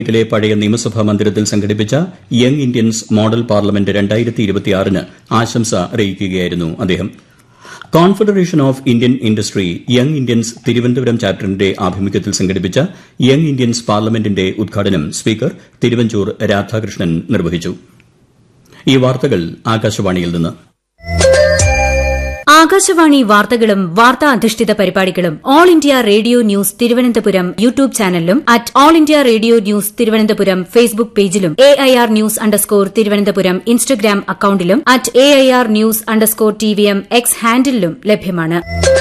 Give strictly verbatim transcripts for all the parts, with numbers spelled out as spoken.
ിലെ പഴയ നിയമസഭാ മന്ദിരത്തിൽ സംഘടിപ്പിച്ച യങ് ഇന്ത്യൻസ് മോഡൽ പാർലമെന്റ് രണ്ടായിരത്തി ഇരുപത്തിയാറിന് ആശംസ അറിയിക്കുകയായിരുന്നു അദ്ദേഹം. Confederation of Indian industry young Indians Thiruvananthapuram ചാപ്റ്ററിന്റെ ആഭിമുഖ്യത്തിൽ സംഘടിപ്പിച്ച യങ് ഇന്ത്യൻസ് പാർലമെന്റിന്റെ ഉദ്ഘാടനം സ്പീക്കർ തിരുവഞ്ചൂർ രാധാകൃഷ്ണൻ നിർവഹിച്ചു. ഈ വാർത്തകൾ ആകാശവാണിയിൽ നിന്ന്. ആകാശവാണി വാർത്തകളും വാർത്താ അധിഷ്ഠിത പരിപാടികളും all India radio news Thiruvananthapuram YouTube ചാനലിലും at all India radio news Thiruvananthapuram Facebook പേജിലും A I R news underscore Thiruvananthapuram Instagram അക്കൌണ്ടിലും at A I R news underscore T V M X ഹാൻഡിലും ലഭ്യമാണ്.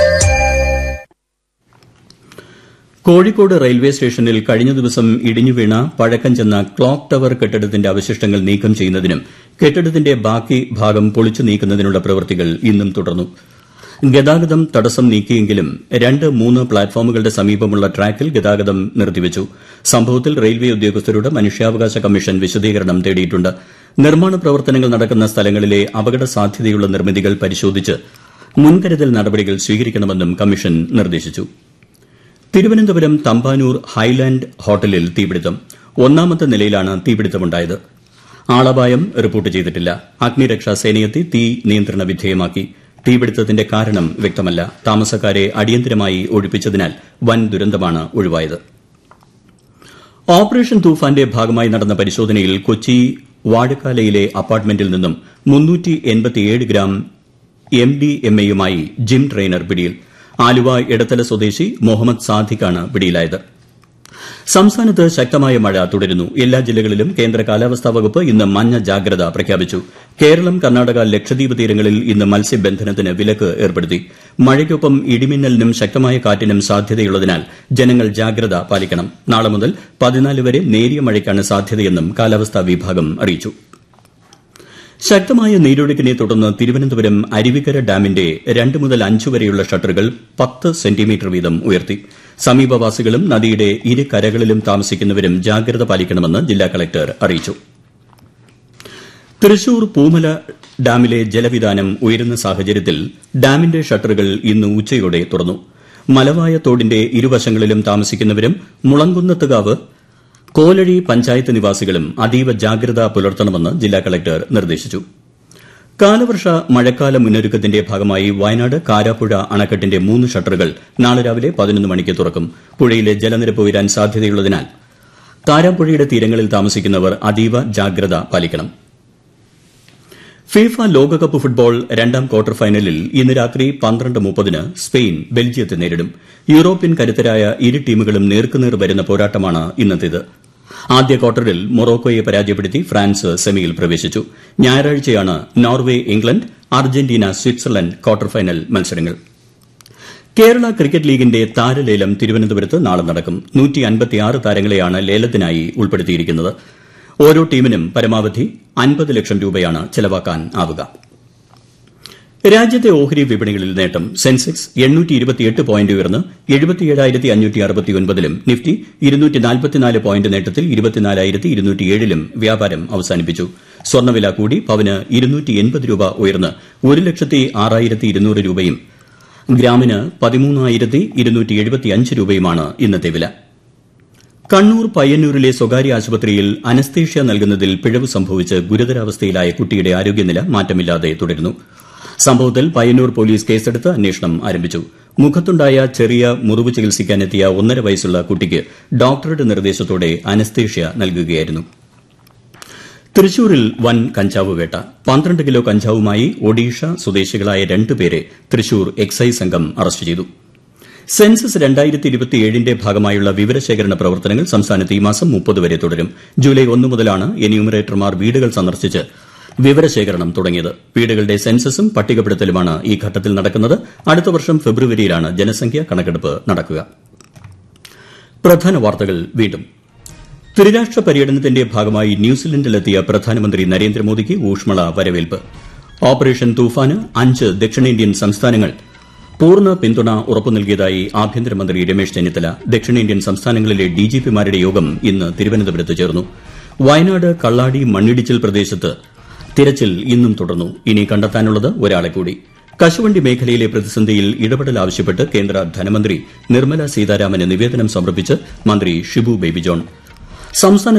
കോഴിക്കോട് റെയിൽവേ സ്റ്റേഷനിൽ കഴിഞ്ഞ ദിവസം ഇടിഞ്ഞുവീണ പഴക്കം ചെന്ന ക്ലോക്ക് ടവർ കെട്ടിടത്തിന്റെ അവശിഷ്ടങ്ങൾ നീക്കം ചെയ്യുന്നതിനും കെട്ടിടത്തിന്റെ ബാക്കി ഭാഗം പൊളിച്ചു നീക്കുന്നതിനുള്ള പ്രവൃത്തികൾ ഇന്നും തുടർന്നു. ഗതാഗതം തടസ്സം നീക്കിയെങ്കിലും രണ്ട് മൂന്ന് പ്ലാറ്റ്ഫോമുകളുടെ സമീപമുള്ള ട്രാക്കിൽ ഗതാഗതം നിർത്തിവച്ചു. സംഭവത്തിൽ റെയിൽവേ ഉദ്യോഗസ്ഥരോട് മനുഷ്യാവകാശ കമ്മീഷൻ വിശദീകരണം തേടിയിട്ടുണ്ട്. നിർമ്മാണ പ്രവർത്തനങ്ങൾ നടക്കുന്ന സ്ഥലങ്ങളിലെ അപകട സാധ്യതയുള്ള നിർമ്മിതികൾ പരിശോധിച്ച് മുൻകരുതൽ നടപടികൾ സ്വീകരിക്കണമെന്നും കമ്മീഷൻ നിർദ്ദേശിച്ചു. തിരുവനന്തപുരം തമ്പാനൂർ ഹൈലാൻഡ് ഹോട്ടലിൽ തീപിടുത്തം. ഒന്നാമത്തെ നിലയിലാണ് തീപിടുത്തമുണ്ടായത്. ആളപായം റിപ്പോർട്ട് ചെയ്തിട്ടില്ല. അഗ്നിരക്ഷാ സേനയെത്തി തീ നിയന്ത്രണ വിധേയമാക്കി. തീപിടുത്തത്തിന്റെ കാരണം വ്യക്തമല്ല. താമസക്കാരെ അടിയന്തരമായി ഒഴിപ്പിച്ചതിനാൽ വൻ ദുരന്തമാണ് ഒഴിവായത്. ഓപ്പറേഷൻ തൂഫാന്റെ ഭാഗമായി നടന്ന പരിശോധനയിൽ കൊച്ചി വാഴക്കാലയിലെ അപ്പാർട്ട്മെന്റിൽ നിന്നും മുന്നൂറ്റി എൺപത്തിയേഴ് ഗ്രാം എം ഡി എം എയുമായി ജിം ട്രെയിനർ പിടിയിൽ. ആലുവ എടത്തല സ്വദേശി മുഹമ്മദ് സാദിഖാണ് പിടിയിലായത്. സംസ്ഥാനത്ത് ശക്തമായ മഴ തുടരുന്നു. എല്ലാ ജില്ലകളിലും കേന്ദ്ര കാലാവസ്ഥാ വകുപ്പ് ഇന്ന് മഞ്ഞ ജാഗ്രത പ്രഖ്യാപിച്ചു. കേരളം, കർണാടക, ലക്ഷദ്വീപ് തീരങ്ങളിൽ ഇന്ന് മത്സ്യബന്ധനത്തിന് വിലക്ക് ഏർപ്പെടുത്തി. മഴയ്ക്കൊപ്പം ഇടിമിന്നലിനും ശക്തമായ കാറ്റിനും സാധ്യതയുള്ളതിനാൽ ജനങ്ങൾ ജാഗ്രത പാലിക്കണം. നാളെ മുതൽ പതിനാല് വരെ നേരിയ മഴയ്ക്കാണ് സാധ്യതയെന്നും കാലാവസ്ഥാ വിഭാഗം അറിയിച്ചു. ശക്തമായ നീരൊഴുക്കിനെ തുടർന്ന് തിരുവനന്തപുരം അരുവിക്കര ഡാമിന്റെ രണ്ട് മുതൽ അഞ്ച് വരെയുള്ള ഷട്ടറുകൾ പത്ത് സെന്റിമീറ്റർ വീതം ഉയർത്തി. സമീപവാസികളും നദിയുടെ ഇരു കരകളിലും താമസിക്കുന്നവരും ജാഗ്രത പാലിക്കണമെന്ന് ജില്ലാ കളക്ടർ അറിയിച്ചു. തൃശൂർ പൂമല ഡാമിലെ ജലവിതാനം ഉയരുന്ന സാഹചര്യത്തിൽ ഡാമിന്റെ ഷട്ടറുകൾ ഇന്ന് ഉച്ചയോടെ തുറന്നു. മലവായ തോടിന്റെ ഇരുവശങ്ങളിലും താമസിക്കുന്നവരും മുളങ്കുന്നത്തുകാവ്, കോലഴി പഞ്ചായത്ത് നിവാസികളും അതീവ ജാഗ്രത പുലർത്തണമെന്ന് ജില്ലാ കളക്ടർ നിർദ്ദേശിച്ചു. കാലവർഷ മഴക്കാല മുന്നൊരുക്കത്തിന്റെ ഭാഗമായി വയനാട് കാരാപ്പുഴ അണക്കെട്ടിന്റെ മൂന്ന് ഷട്ടറുകൾ നാളെ രാവിലെ പതിനൊന്ന് മണിക്ക് തുറക്കും. പുഴയിലെ ജലനിരപ്പ് ഉയരാൻ സാധ്യതയുള്ളതിനാൽ കാരാപ്പുഴയുടെ തീരങ്ങളിൽ താമസിക്കുന്നവർ അതീവ ജാഗ്രത പാലിക്കണം. ഫിഫ ലോകകപ്പ് ഫുട്ബോൾ രണ്ടാം ക്വാർട്ടർ ഫൈനലിൽ ഇന്ന് രാത്രി പന്ത്രണ്ട് മുപ്പതിന് സ്പെയിൻ ബെൽജിയത്തെ നേരിടും. യൂറോപ്യൻ കരുത്തരായ ഇരു ടീമുകളും നേർക്കുനേർ വരുന്ന പോരാട്ടമാണ് ഇന്നത്തേത്. ആദ്യ ക്വാർട്ടറിൽ മൊറോക്കോയെ പരാജയപ്പെടുത്തി ഫ്രാൻസ് സെമിയിൽ പ്രവേശിച്ചു. ഞായറാഴ്ചയാണ് Norway England, Argentina Switzerland quarter final മത്സരങ്ങൾ. കേരള ക്രിക്കറ്റ് ലീഗിന്റെ താരലേലം തിരുവനന്തപുരത്ത് നാളെ നടക്കും. നൂറ്റി അൻപത്തിയാറ് താരങ്ങളെയാണ് ലേലത്തിനായി ഉൾപ്പെടുത്തിയിരിക്കുന്നത്. ഓരോ ടീമിനും പരമാവധി അൻപത് ലക്ഷം രൂപയാണ് ചെലവാക്കാനാവുക. രാജ്യത്തെ ഓഹരി വിപണികളിൽ നേട്ടം. സെൻസെക്സ് എണ്ണൂറ്റി ഇരുപത്തിയെട്ട് പോയിന്റ് ഉയർന്ന് എഴുപത്തിയേഴായിരത്തി അഞ്ഞൂറ്റി അറുപത്തിയൊൻപതിലും നിഫ്റ്റി ഇരുന്നൂറ്റി നാൽപ്പത്തിനാല് പോയിന്റ് നേട്ടത്തിൽ ഇരുപത്തിനാലായിരത്തി ഇരുന്നൂറ്റിയേഴിലും വ്യാപാരം അവസാനിപ്പിച്ചു. സ്വർണ്ണവില കൂടി പവന് ഇരുന്നൂറ്റി എൺപത് രൂപ ഉയർന്ന് ഒരു ലക്ഷത്തി ആറായിരത്തി ഇരുന്നൂറ് രൂപയും ഗ്രാമിന് പതിമൂന്നായിരത്തി ഇരുന്നൂറ്റി എഴുപത്തിയഞ്ച് രൂപയുമാണ് ഇന്നത്തെ വില. കണ്ണൂർ പയ്യന്നൂരിലെ സ്വകാര്യ ആശുപത്രിയിൽ അനസ്തേഷ്യ നൽകുന്നതിൽ പിഴവ് സംഭവിച്ച് ഗുരുതരാവസ്ഥയിലായ കുട്ടിയുടെ ആരോഗ്യനില മാറ്റമില്ലാതെ തുടരുന്നു. സംഭവത്തിൽ പയ്യന്നൂർ പോലീസ് കേസെടുത്ത് അന്വേഷണം ആരംഭിച്ചു. മുഖത്തുണ്ടായ ചെറിയ മുറിവ് ചികിത്സിക്കാനെത്തിയ ഒന്നര വയസ്സുള്ള കുട്ടിക്ക് ഡോക്ടറുടെ നിർദ്ദേശത്തോടെ അനസ്തേഷ്യ നൽകുകയായിരുന്നു. തൃശൂരിൽ വൻ കഞ്ചാവ് വേട്ട. പന്ത്രണ്ട് കിലോ കഞ്ചാവുമായി ഒഡീഷ സ്വദേശികളായ രണ്ടുപേരെ തൃശൂർ എക്സൈസ് സംഘം അറസ്റ്റ് ചെയ്തു. സെൻസസ് രണ്ടായിരത്തി ഇരുപത്തിയേഴിന്റെ ഭാഗമായുള്ള വിവരശേഖരണ പ്രവർത്തനങ്ങൾ സംസ്ഥാനത്ത് ഈ മാസം മുപ്പത് വരെ തുടരും. ജൂലൈ ഒന്ന് മുതലാണ് എന്യൂമറേറ്റർമാർ വീടുകൾ സന്ദർശിച്ച് വിവരശേഖരണം തുടങ്ങിയത്. വീടുകളുടെ സെൻസസും പട്ടികപ്പെടുത്തലുമാണ് ഈ ഘട്ടത്തിൽ നടക്കുന്നത്. അടുത്ത വർഷം ഫെബ്രുവരിയിലാണ് ജനസംഖ്യാ കണക്കെടുപ്പ് നടക്കുക. പ്രധാന വാർത്തകൾ വീണ്ടും. ത്രിരാഷ്ട്ര പര്യടനത്തിന്റെ ഭാഗമായി ന്യൂസിലൻഡിലെത്തിയ പ്രധാനമന്ത്രി നരേന്ദ്രമോദിക്ക് ഊഷ്മള വരവേൽപ്പ്. ഓപ്പറേഷൻ തൂഫാന് അഞ്ച് ദക്ഷിണേന്ത്യൻ സംസ്ഥാനങ്ങൾ പൂർണ്ണ പിന്തുണ ഉറപ്പു നൽകിയതായി ആഭ്യന്തരമന്ത്രി രമേശ് ചെന്നിത്തല. ദക്ഷിണേന്ത്യൻ സംസ്ഥാനങ്ങളിലെ ഡിജിപിമാരുടെ യോഗം ഇന്ന് തിരുവനന്തപുരത്ത് ചേർന്നു. വയനാട് കള്ളാടി മണ്ണിടിച്ചിൽ പ്രദേശത്ത് തിരച്ചിൽ ഇന്നും തുടർന്നു. ഇനി കണ്ടെത്താനുള്ളത് ഒരാളെ കൂടി. കശുവണ്ടി മേഖലയിലെ പ്രതിസന്ധിയിൽ ഇടപെടൽ ആവശ്യപ്പെട്ട് കേന്ദ്ര ധനമന്ത്രി നിർമ്മല സീതാരാമന് നിവേദനം സമർപ്പിച്ച് മന്ത്രി ഷിബു ബേബി ജോൺ. സംസ്ഥാന